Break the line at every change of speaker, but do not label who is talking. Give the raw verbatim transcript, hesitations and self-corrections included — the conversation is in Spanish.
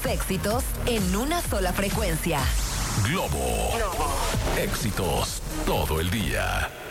tus éxitos en una sola frecuencia.
Globo. Globo. Éxitos todo el día.